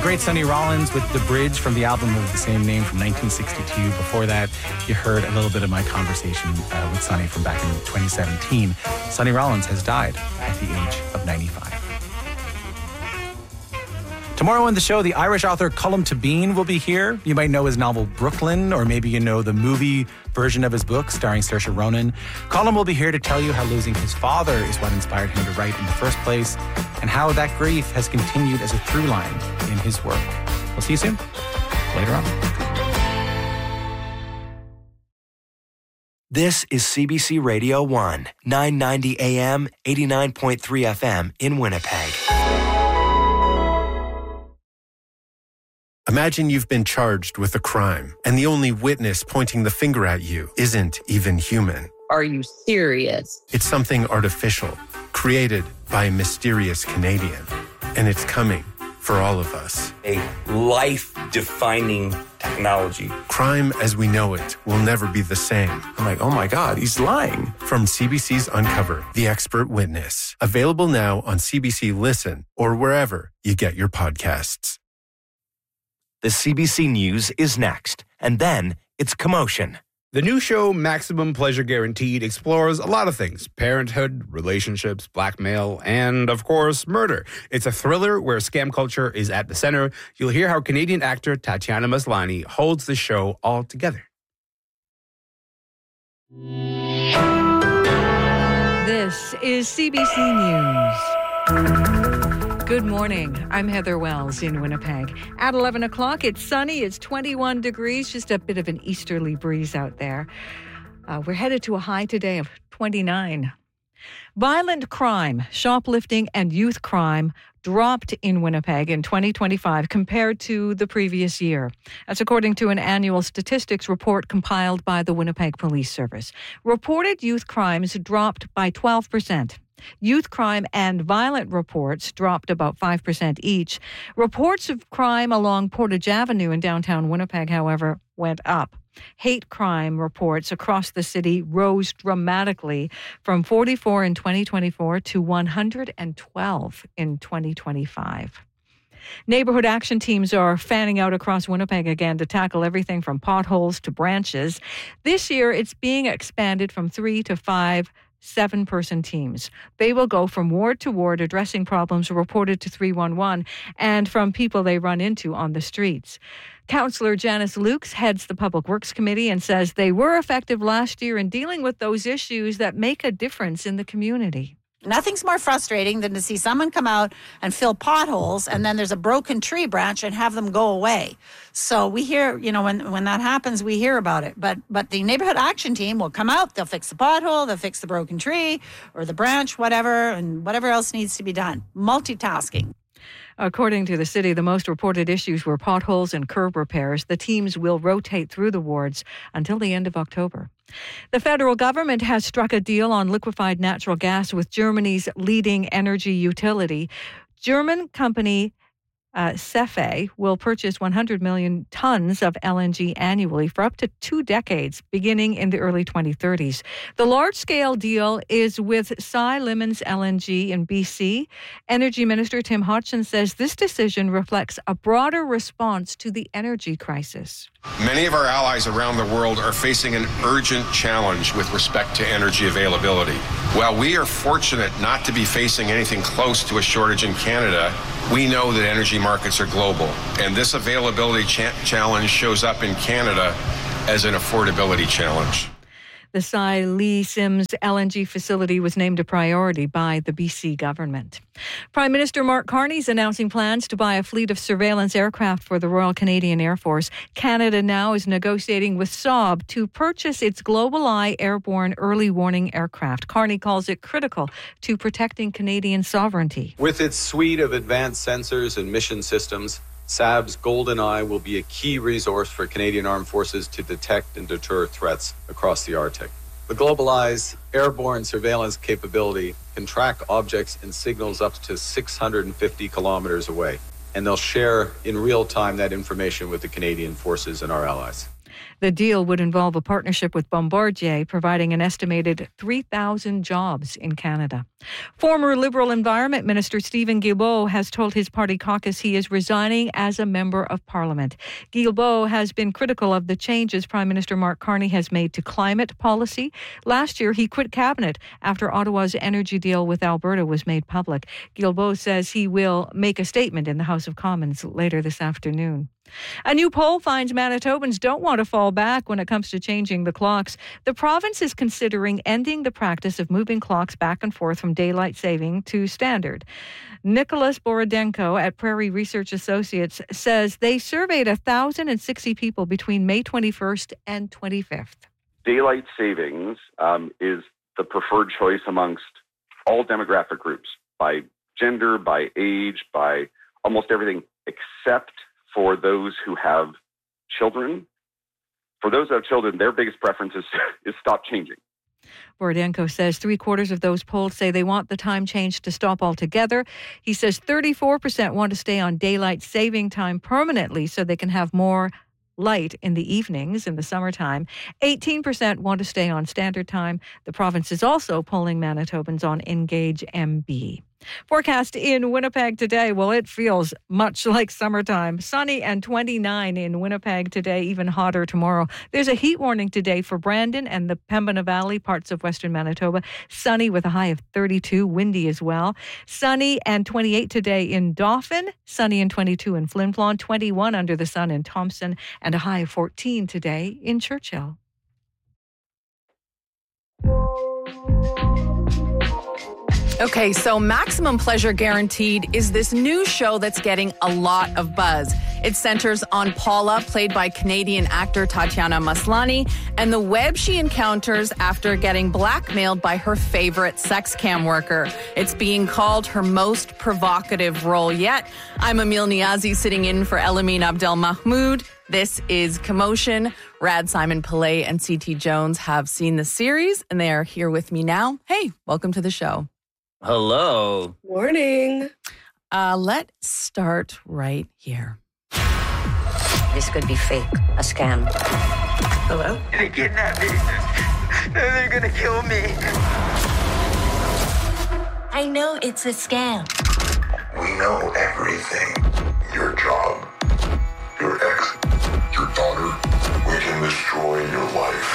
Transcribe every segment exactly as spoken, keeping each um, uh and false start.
great Sonny Rollins with The Bridge from the album of the same name from nineteen sixty-two. Before that, you heard a little bit of my conversation uh, with Sonny from back in twenty seventeen. Sonny Rollins has died at the age of ninety-five. Tomorrow on the show, the Irish author Colm Tóibín will be here. You might know his novel Brooklyn, or maybe you know the movie version of his book starring Saoirse Ronan. Colm will be here to tell you how losing his father is what inspired him to write in the first place, and how that grief has continued as a through line in his work. We'll see you soon. Later on. This is C B C Radio one, nine ninety A M, eighty-nine point three F M in Winnipeg. Imagine you've been charged with a crime, and the only witness pointing the finger at you isn't even human. Are you serious? It's something artificial, created by a mysterious Canadian. And it's coming for all of us. A life-defining technology. Crime as we know it will never be the same. I'm like, oh my God, he's lying. From C B C's Uncover, The Expert Witness. Available now on C B C Listen or wherever you get your podcasts. The C B C News is next, and then it's Commotion. The new show, Maximum Pleasure Guaranteed, explores a lot of things. Parenthood, relationships, blackmail, and, of course, murder. It's a thriller where scam culture is at the center. You'll hear how Canadian actor Tatiana Maslany holds the show all together. This is C B C News. Good morning. I'm Heather Wells in Winnipeg. At eleven o'clock, it's sunny. It's twenty-one degrees, just a bit of an easterly breeze out there. Uh, we're headed to a high today of twenty-nine. Violent crime, shoplifting, and youth crime dropped in Winnipeg in twenty twenty-five compared to the previous year. That's according to an annual statistics report compiled by the Winnipeg Police Service. Reported youth crimes dropped by twelve percent. Youth crime and violent reports dropped about five percent each. Reports of crime along Portage Avenue in downtown Winnipeg, however, went up. Hate crime reports across the city rose dramatically from forty-four in twenty twenty-four to one hundred twelve in twenty twenty-five. Neighborhood action teams are fanning out across Winnipeg again to tackle everything from potholes to branches. This year, it's being expanded from three to five seven-person teams. They will go from ward to ward addressing problems reported to three one one and from people they run into on the streets. Councillor Janice Lukes heads the Public Works Committee and says they were effective last year in dealing with those issues that make a difference in the community. Nothing's more frustrating than to see someone come out and fill potholes and then there's a broken tree branch and have them go away. So we hear, you know, when when that happens, we hear about it. But but the neighborhood action team will come out, they'll fix the pothole, they'll fix the broken tree or the branch, whatever, and whatever else needs to be done. Multitasking. According to the city, the most reported issues were potholes and curb repairs. The teams will rotate through the wards until the end of October. The federal government has struck a deal on liquefied natural gas with Germany's leading energy utility. German company Uh, CEFE will purchase one hundred million tons of L N G annually for up to two decades, beginning in the early twenty thirties. The large-scale deal is with Cy Lemons L N G in B C. Energy Minister Tim Hodgson says this decision reflects a broader response to the energy crisis. Many of our allies around the world are facing an urgent challenge with respect to energy availability. While we are fortunate not to be facing anything close to a shortage in Canada, we know that energy markets are global, and this availability cha- challenge shows up in Canada as an affordability challenge. The Cy Lee Sims L N G facility was named a priority by the B C government. Prime Minister Mark Carney is announcing plans to buy a fleet of surveillance aircraft for the Royal Canadian Air Force. Canada now is negotiating with Saab to purchase its Global Eye airborne early warning aircraft. Carney calls it critical to protecting Canadian sovereignty. With its suite of advanced sensors and mission systems, Saab's Golden Eye will be a key resource for Canadian Armed Forces to detect and deter threats across the Arctic. The Global Eye's airborne surveillance capability can track objects and signals up to six hundred fifty kilometers away, and they'll share in real time that information with the Canadian forces and our allies. The deal would involve a partnership with Bombardier, providing an estimated three thousand jobs in Canada. Former Liberal Environment Minister Stephen Guilbeault has told his party caucus he is resigning as a member of Parliament. Guilbeault has been critical of the changes Prime Minister Mark Carney has made to climate policy. Last year, he quit cabinet after Ottawa's energy deal with Alberta was made public. Guilbeault says he will make a statement in the House of Commons later this afternoon. A new poll finds Manitobans don't want to fall back when it comes to changing the clocks. The province is considering ending the practice of moving clocks back and forth from daylight saving to standard. Nicholas Borodenko at Prairie Research Associates says they surveyed one thousand sixty people between May twenty-first and twenty-fifth. Daylight savings um, is the preferred choice amongst all demographic groups, by gender, by age, by almost everything, except for those who have children. For those who have children, their biggest preference is, is stop changing. Borodenko says three quarters of those polled say they want the time change to stop altogether. He says thirty-four percent want to stay on daylight saving time permanently so they can have more light in the evenings in the summertime. eighteen percent want to stay on standard time. The province is also polling Manitobans on Engage M B. Forecast in Winnipeg today. Well, it feels much like summertime. Sunny and twenty-nine in Winnipeg today, even hotter tomorrow. There's a heat warning today for Brandon and the Pembina Valley, parts of western Manitoba. Sunny with a high of thirty-two, windy as well. Sunny and twenty-eight today in Dauphin. Sunny and twenty-two in Flin Flon. twenty-one under the sun in Thompson. And a high of fourteen today in Churchill. Okay, so Maximum Pleasure Guaranteed is this new show that's getting a lot of buzz. It centers on Paula, played by Canadian actor Tatiana Maslany, and the web she encounters after getting blackmailed by her favorite sex cam worker. It's being called her most provocative role yet. I'm Emil Niazi, sitting in for Elamine Abdel Mahmoud. This is Commotion. Rad, Simon Pillay, and C T Jones have seen the series, and they are here with me now. Hey, welcome to the show. Hello. Morning. Uh, let's start right here. This could be fake, a scam. Hello? They kidnapped me. They're gonna kill me. I know it's a scam. We know everything. Your job, your ex, your daughter. We can destroy your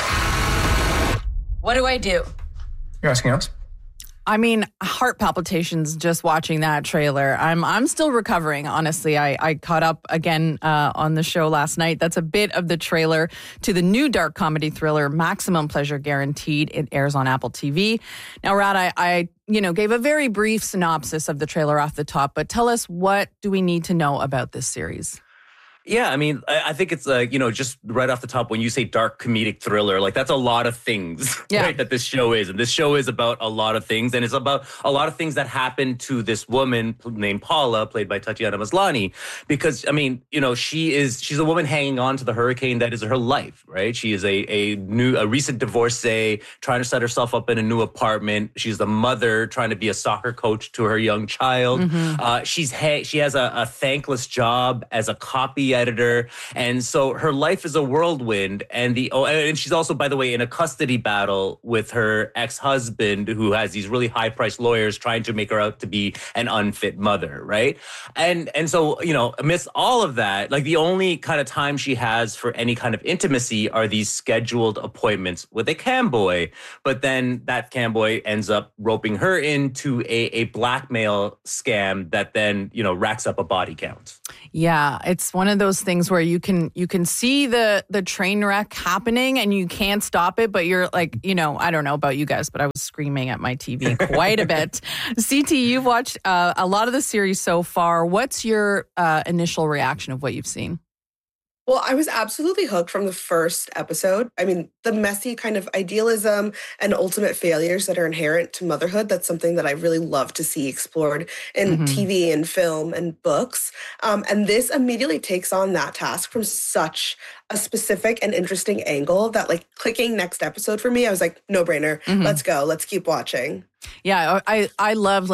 life. What do I do? You're asking us? I mean, heart palpitations just watching that trailer. I'm I'm still recovering, honestly. I, I caught up again uh, on the show last night. That's a bit of the trailer to the new dark comedy thriller, Maximum Pleasure Guaranteed. It airs on Apple T V. Now, Rad, I, I you know gave a very brief synopsis of the trailer off the top, but tell us, what do we need to know about this series? Yeah, I mean, I think it's like, you know, just right off the top, when you say dark comedic thriller, like that's a lot of things, yeah. right, that this show is. And this show is about a lot of things. And it's about a lot of things that happened to this woman named Paula, played by Tatiana Maslany. Because, I mean, you know, she is, she's a woman hanging on to the hurricane that is her life, right? She is a, a new, a recent divorcee, trying to set herself up in a new apartment. She's the mother trying to be a soccer coach to her young child. Mm-hmm. Uh, she's ha- She has a, a thankless job as a copy editor, and so her life is a whirlwind. And the oh, and she's also, by the way, in a custody battle with her ex-husband, who has these really high-priced lawyers trying to make her out to be an unfit mother, right? And and so, you know, amidst all of that, like the only kind of time she has for any kind of intimacy are these scheduled appointments with a cam boy. But then that cam boy ends up roping her into a, a blackmail scam that then, you know, racks up a body count. Yeah, it's one of those things where you can you can see the the train wreck happening and you can't stop it, but you're like, you know, I don't know about you guys, but I was screaming at my T V quite a bit. C T, you've watched uh, a lot of the series so far. What's your uh, initial reaction of what you've seen? Well, I was absolutely hooked from the first episode. I mean, the messy kind of idealism and ultimate failures that are inherent to motherhood, that's something that I really love to see explored in mm-hmm. T V and film and books. Um, and this immediately takes on that task from such a specific and interesting angle that, like, clicking next episode for me, I was like, no brainer. Mm-hmm. Let's go. Let's keep watching. Yeah, I I love, like,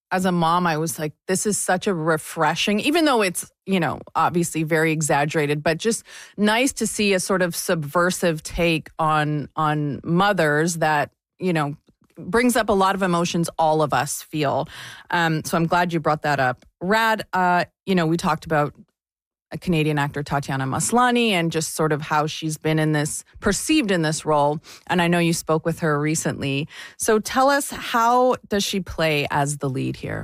as a mom, I was like, this is such a refreshing, even though it's, you know, obviously very exaggerated, but just nice to see a sort of subversive take on on mothers that, you know, brings up a lot of emotions all of us feel. Um, so I'm glad you brought that up. Rad, uh, you know, we talked about a Canadian actor, Tatiana Maslany, and just sort of how she's been in this, perceived in this role. And I know you spoke with her recently. So tell us, how does she play as the lead here?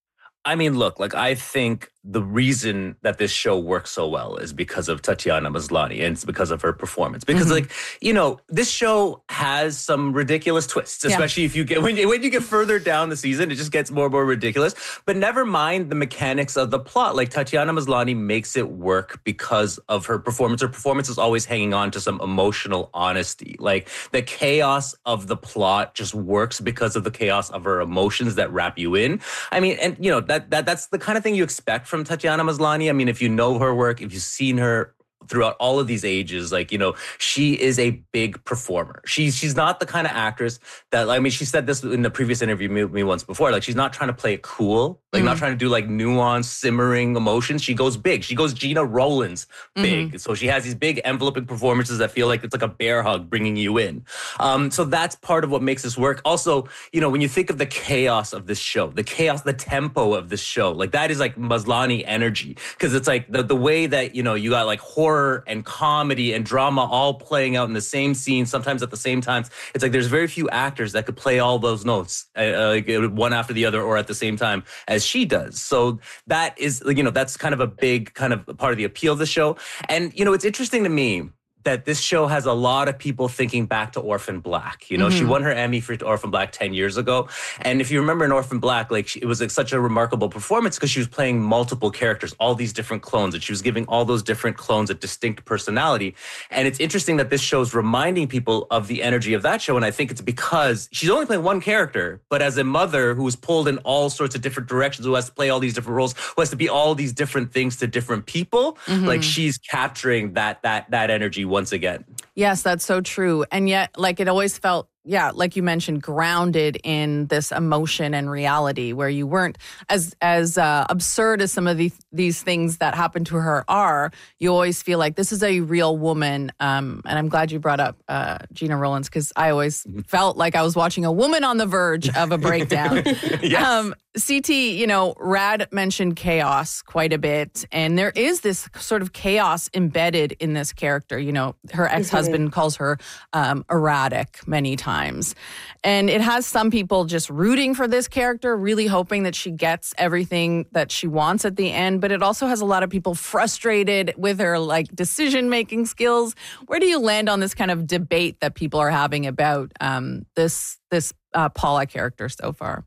I mean, look, like I think the reason that this show works so well is because of Tatiana Maslany, and it's because of her performance. Because, mm-hmm. like, you know, this show has some ridiculous twists, especially yeah. if you get when you, when you get further down the season, it just gets more and more ridiculous. But never mind the mechanics of the plot. Like, Tatiana Maslany makes it work because of her performance. Her performance is always hanging on to some emotional honesty. Like, the chaos of the plot just works because of the chaos of her emotions that wrap you in. I mean, and you know that that that's the kind of thing you expect from Tatiana Maslany. I mean, if you know her work, if you've seen her throughout all of these ages, like, you know, she is a big performer. She's she's not the kind of actress that, I mean, she said this in the previous interview with me once before, like, she's not trying to play it cool, like, mm-hmm. not trying to do, like, nuanced, simmering emotions. She goes big. She goes Gina Rowlands big. Mm-hmm. So she has these big enveloping performances that feel like it's like a bear hug bringing you in. Um, so that's part of what makes this work. Also, you know, when you think of the chaos of this show, the chaos, the tempo of this show, like, that is like Maslany energy, because it's like the, the way that, you know, you got like horror and comedy and drama all playing out in the same scene, sometimes at the same time. It's like there's very few actors that could play all those notes uh, like one after the other or at the same time as she does. So that is, you know, that's kind of a big kind of part of the appeal of the show. And, you know, it's interesting to me that this show has a lot of people thinking back to Orphan Black. You know, mm-hmm. she won her Emmy for Orphan Black ten years ago. And if you remember in Orphan Black, like, she, it was like such a remarkable performance because she was playing multiple characters, all these different clones, and she was giving all those different clones a distinct personality. And it's interesting that this show is reminding people of the energy of that show. And I think it's because she's only playing one character, but as a mother who is pulled in all sorts of different directions, who has to play all these different roles, who has to be all these different things to different people, mm-hmm. like, she's capturing that that that energy once again. Yes, that's so true. And yet, like, it always felt, yeah, like you mentioned, grounded in this emotion and reality, where you weren't as as uh, absurd as some of these these things that happened to her are. You always feel like this is a real woman. Um, and I'm glad you brought up uh, Gina Rowlands, because I always felt like I was watching a woman on the verge of a breakdown. Yes. Um, C T, you know, Rad mentioned chaos quite a bit, and there is this sort of chaos embedded in this character. You know, her ex-husband mm-hmm. calls her um, erratic many times. And it has some people just rooting for this character, really hoping that she gets everything that she wants at the end. But it also has a lot of people frustrated with her, like, decision-making skills. Where do you land on this kind of debate that people are having about um, this, this uh, Paula character so far?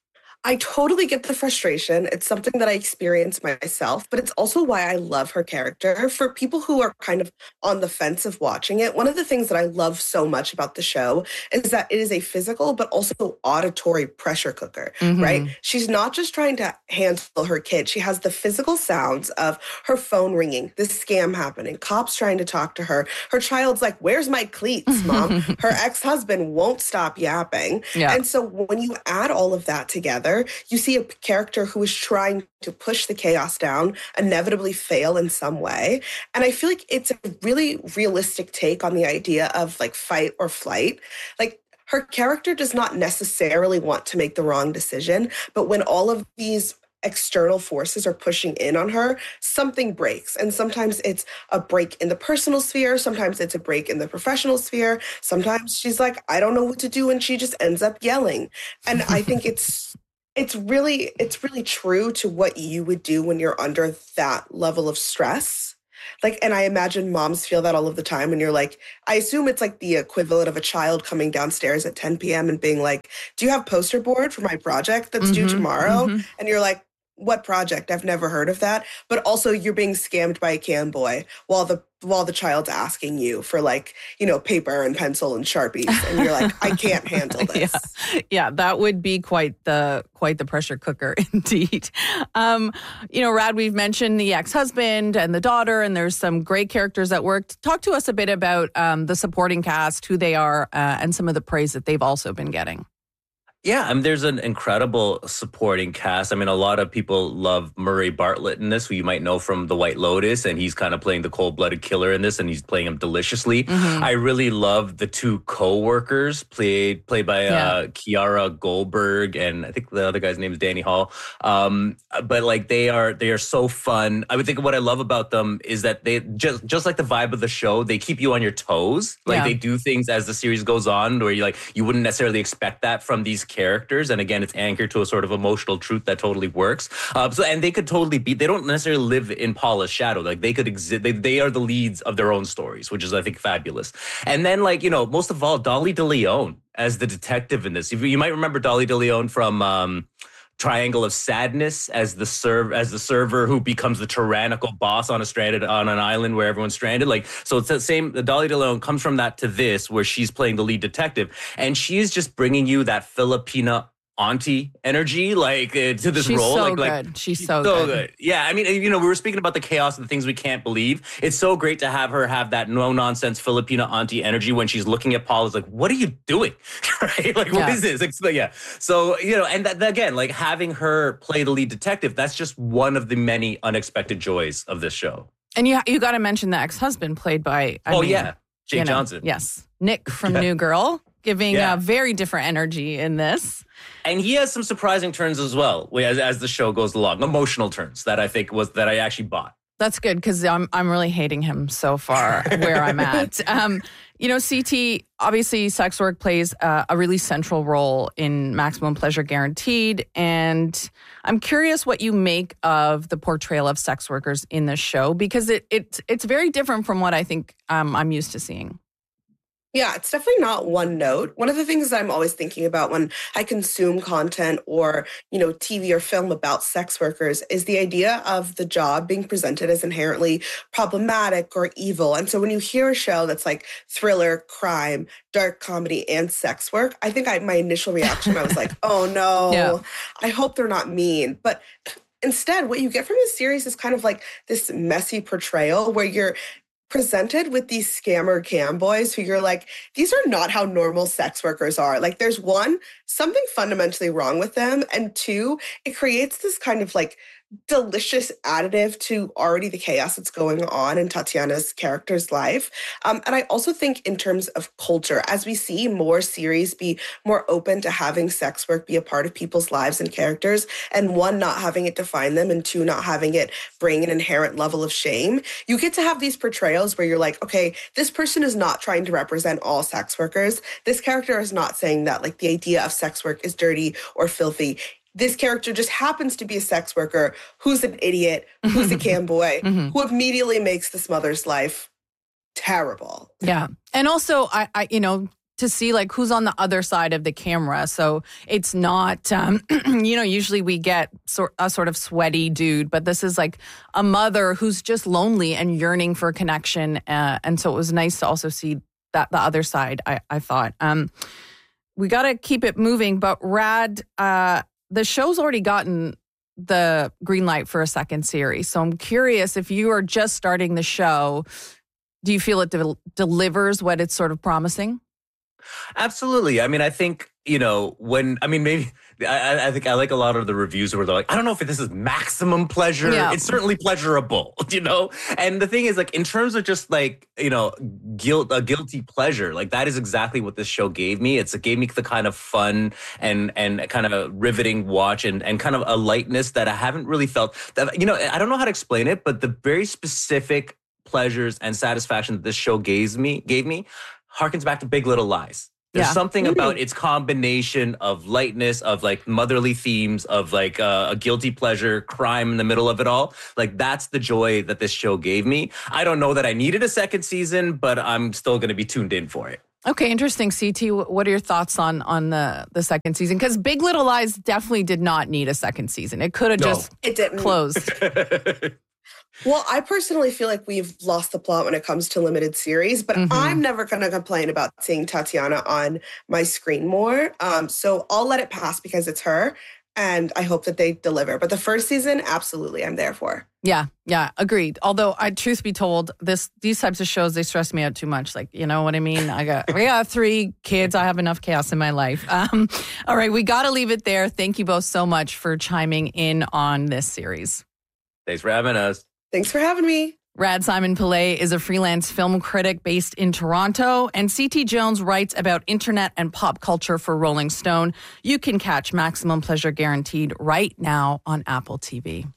I totally get the frustration. It's something that I experience myself, but it's also why I love her character. For people who are kind of on the fence of watching it, one of the things that I love so much about the show is that it is a physical but also auditory pressure cooker, mm-hmm. right? She's not just trying to handle her kid. She has the physical sounds of her phone ringing, this scam happening, cops trying to talk to her. Her child's like, "Where's my cleats, Mom?" Her ex-husband won't stop yapping. Yeah. And so when you add all of that together, you see a character who is trying to push the chaos down, inevitably fail in some way. And I feel like it's a really realistic take on the idea of, like, fight or flight. Like, her character does not necessarily want to make the wrong decision, but when all of these external forces are pushing in on her, something breaks. And sometimes it's a break in the personal sphere. Sometimes it's a break in the professional sphere. Sometimes she's like, I don't know what to do. And she just ends up yelling. And I think it's It's really, it's really true to what you would do when you're under that level of stress. Like, and I imagine moms feel that all of the time when you're like, I assume it's like the equivalent of a child coming downstairs at ten p.m. and being like, do you have poster board for my project that's mm-hmm, due tomorrow? Mm-hmm. And you're like, what project? I've never heard of that. But also you're being scammed by a cam boy while the while the child's asking you for, like, you know, paper and pencil and Sharpies. And you're like, I can't handle this. Yeah. yeah, that would be quite the quite the pressure cooker indeed. Um, you know, Rad, we've mentioned the ex-husband and the daughter, and there's some great characters that worked. Talk to us a bit about um, the supporting cast, who they are, uh, and some of the praise that they've also been getting. Yeah, I mean, there's an incredible supporting cast. I mean, a lot of people love Murray Bartlett in this, who you might know from The White Lotus, and he's kind of playing the cold-blooded killer in this, and he's playing him deliciously. Mm-hmm. I really love the two co-workers, played played by yeah. uh, Kiara Goldberg, and I think the other guy's name is Danny Hall. Um, but like, they are they are so fun. I would think what I love about them is that they just just like the vibe of the show, they keep you on your toes. Like yeah. they do things as the series goes on, where you like you wouldn't necessarily expect that from these characters, and again, it's anchored to a sort of emotional truth that totally works. Uh, so, and they could totally be. They don't necessarily live in Paula's shadow. Like they could exist. They, they are the leads of their own stories, which is, I think, fabulous. And then, like you know, most of all, Dolly DeLeon as the detective in this. You, you might remember Dolly DeLeon from Um, Triangle of Sadness as the serv as the server who becomes the tyrannical boss on a stranded on an island where everyone's stranded. Like, so it's the same. The Dolly DeLeon comes from that to this, where she's playing the lead detective, and she is just bringing you that Filipina auntie energy, like uh, to this she's role. So like, good. like she's so, so good. good. Yeah, I mean, you know, we were speaking about the chaos and the things we can't believe. It's so great to have her have that no nonsense Filipina auntie energy when she's looking at Paul. Is like, what are you doing? Right? Like, what yeah. is this? Like, yeah. So you know, and that, again, like having her play the lead detective, that's just one of the many unexpected joys of this show. And you you got to mention the ex-husband played by I oh mean, yeah, Jake you know, Johnson. Yes, Nick from yeah. New Girl, giving yeah. a very different energy in this. And he has some surprising turns as well, as, as the show goes along. Emotional turns that I think was that I actually bought. That's good, because I'm I'm really hating him so far where I'm at. Um, you know, C T, obviously sex work plays uh, a really central role in Maximum Pleasure Guaranteed. And I'm curious what you make of the portrayal of sex workers in this show, because it, it it's very different from what I think um, I'm used to seeing. Yeah, it's definitely not one note. One of the things that I'm always thinking about when I consume content or, you know, T V or film about sex workers is the idea of the job being presented as inherently problematic or evil. And so when you hear a show that's like thriller, crime, dark comedy, and sex work, I think I, my initial reaction, I was like, oh no, yeah. I hope they're not mean. But instead, what you get from this series is kind of like this messy portrayal where you're presented with these scammer cam boys who you're like, these are not how normal sex workers are. Like, there's one, something fundamentally wrong with them. And two, it creates this kind of like delicious additive to already the chaos that's going on in Tatiana's character's life. Um, and I also think in terms of culture, as we see more series be more open to having sex work be a part of people's lives and characters, and one, not having it define them, and two, not having it bring an inherent level of shame, you get to have these portrayals where you're like, okay, this person is not trying to represent all sex workers. This character is not saying that like the idea of sex work is dirty or filthy. This character just happens to be a sex worker who's an idiot, who's a cam boy, mm-hmm. who immediately makes this mother's life terrible. Yeah. And also, I, I, you know, to see like who's on the other side of the camera. So it's not, um, you know, usually we get sort a sort of sweaty dude, but this is like a mother who's just lonely and yearning for a connection. Uh, and so it was nice to also see that the other side, I, I thought. Um, we got to keep it moving, but Rad, uh, the show's already gotten the green light for a second series. So I'm curious, if you are just starting the show, do you feel it de- delivers what it's sort of promising? Absolutely. I mean, I think, you know, when, I mean, maybe, I, I think I like a lot of the reviews where they're like, I don't know if this is maximum pleasure. Yeah. It's certainly pleasurable, you know? And the thing is, like, in terms of just like, you know, guilt, a guilty pleasure, like that is exactly what this show gave me. It's, it gave me the kind of fun and, and kind of riveting watch and, and kind of a lightness that I haven't really felt that, you know, I don't know how to explain it, but the very specific pleasures and satisfaction that this show gave me, gave me, harkens back to Big Little Lies. There's yeah. something mm-hmm. about its combination of lightness, of like motherly themes, of like uh, a guilty pleasure, crime in the middle of it all. Like that's the joy that this show gave me. I don't know that I needed a second season, but I'm still going to be tuned in for it. Okay, interesting. C T, what are your thoughts on on the, the second season? Because Big Little Lies definitely did not need a second season. It could have no. just it didn't. closed. Well, I personally feel like we've lost the plot when it comes to limited series, but mm-hmm. I'm never going to complain about seeing Tatiana on my screen more. Um, so I'll let it pass because it's her. and I hope that they deliver. But the first season, absolutely, I'm there for. Yeah, yeah, agreed. Although, I, truth be told, this these types of shows, they stress me out too much. Like, you know what I mean? I got we got three kids. I have enough chaos in my life. Um, all right, we got to leave it there. Thank you both so much for chiming in on this series. Thanks for having us. Thanks for having me. Rad Simon Pillay is a freelance film critic based in Toronto, and C T Jones writes about internet and pop culture for Rolling Stone. You can catch Maximum Pleasure Guaranteed right now on Apple T V.